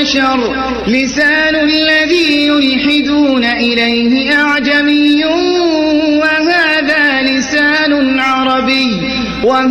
بشر لسان الذي يلحدون إليه أعجمي وهذا لسان عربي